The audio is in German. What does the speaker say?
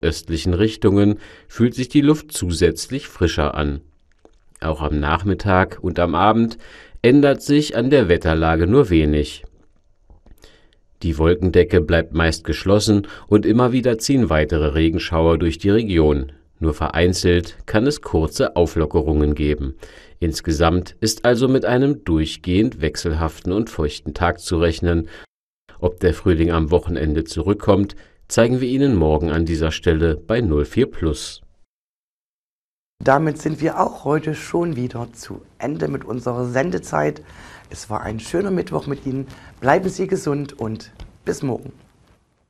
östlichen Richtungen fühlt sich die Luft zusätzlich frischer an. Auch am Nachmittag und am Abend ändert sich an der Wetterlage nur wenig. Die Wolkendecke bleibt meist geschlossen und immer wieder ziehen weitere Regenschauer durch die Region. Nur vereinzelt kann es kurze Auflockerungen geben. Insgesamt ist also mit einem durchgehend wechselhaften und feuchten Tag zu rechnen. Ob der Frühling am Wochenende zurückkommt, zeigen wir Ihnen morgen an dieser Stelle bei 04 Plus. Damit sind wir auch heute schon wieder zu Ende mit unserer Sendezeit. Es war ein schöner Mittwoch mit Ihnen. Bleiben Sie gesund und bis morgen.